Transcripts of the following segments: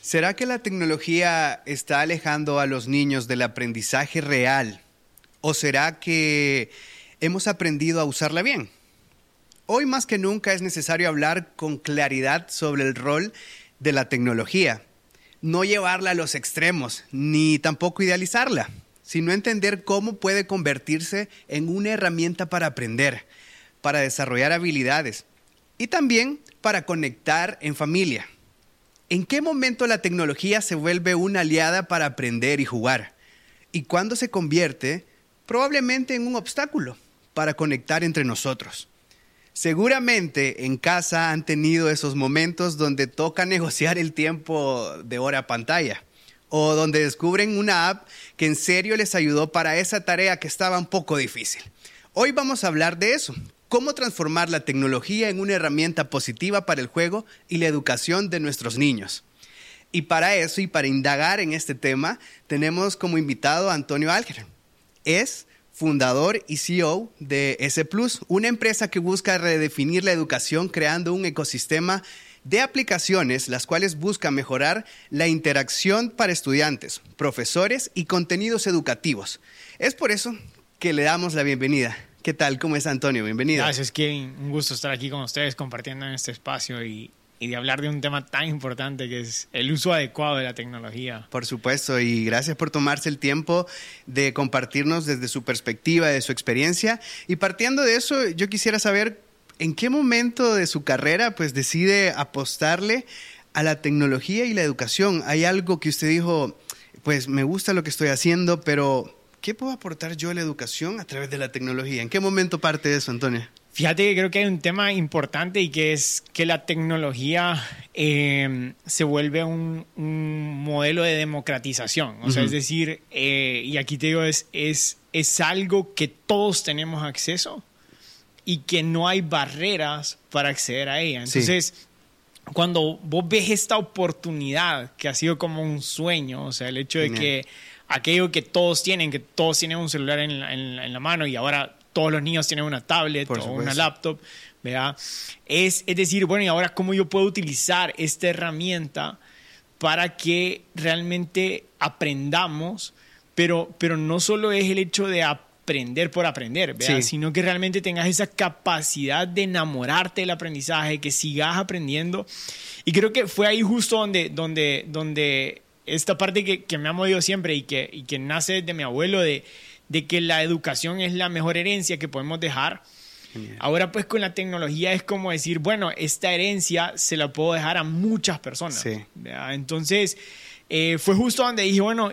¿Será que la tecnología está alejando a los niños del aprendizaje real? ¿O será que hemos aprendido a usarla bien? Hoy más que nunca es necesario hablar con claridad sobre el rol de la tecnología. No llevarla a los extremos, ni tampoco idealizarla, sino entender cómo puede convertirse en una herramienta para aprender, para desarrollar habilidades y también para conectar en familia. ¿En qué momento la tecnología se vuelve una aliada para aprender y jugar? ¿Y cuándo se convierte probablemente en un obstáculo para conectar entre nosotros? Seguramente en casa han tenido esos momentos donde toca negociar el tiempo de hora pantalla o donde descubren una app que en serio les ayudó para esa tarea que estaba un poco difícil. Hoy vamos a hablar de eso. Cómo transformar la tecnología en una herramienta positiva para el juego y la educación de nuestros niños. Y para eso y para indagar en este tema, tenemos como invitado a Antonio Alger. Es fundador y CEO de S+, una empresa que busca redefinir la educación creando un ecosistema de aplicaciones, las cuales buscan mejorar la interacción para estudiantes, profesores y contenidos educativos. Es por eso que le damos la bienvenida. ¿Qué tal? ¿Cómo es, Antonio? Bienvenido. Gracias, Kevin. Un gusto estar aquí con ustedes compartiendo en este espacio y de hablar de un tema tan importante que es el uso adecuado de la tecnología. Por supuesto, y gracias por tomarse el tiempo de compartirnos desde su perspectiva, de su experiencia. Y partiendo de eso, yo quisiera saber en qué momento de su carrera pues decide apostarle a la tecnología y la educación. ¿Hay algo que usted dijo, pues me gusta lo que estoy haciendo, pero ¿qué puedo aportar yo a la educación a través de la tecnología? ¿En qué momento parte de eso, Antonio? Fíjate que creo que hay un tema importante y que es que la tecnología se vuelve un modelo de democratización. O sea, es decir, y aquí te digo, es algo que todos tenemos acceso y que no hay barreras para acceder a ella. Entonces, cuando vos ves esta oportunidad que ha sido como un sueño, o sea, el hecho de que aquello que todos tienen un celular en la mano y ahora todos los niños tienen una tablet o una laptop, ¿verdad? Es decir, bueno, ¿y ahora cómo yo puedo utilizar esta herramienta para que realmente aprendamos? Pero no solo es el hecho de aprender por aprender, ¿verdad? Sino que realmente tengas esa capacidad de enamorarte del aprendizaje, que sigas aprendiendo. Y creo que fue ahí justo donde esta parte que me ha movido siempre y que nace de mi abuelo de que la educación es la mejor herencia que podemos dejar. Genial. Ahora pues con la tecnología es como decir, bueno, esta herencia se la puedo dejar a muchas personas. ¿Verdad? Entonces fue justo donde dije, bueno,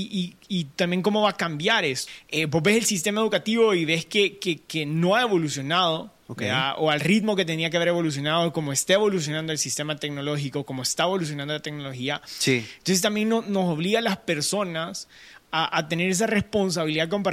y también cómo va a cambiar esto. Vos ves el sistema educativo y ves que no ha evolucionado, o al ritmo que tenía que haber evolucionado, como está evolucionando el sistema tecnológico, como está evolucionando la tecnología. Entonces también nos obliga a las personas a tener esa responsabilidad compartida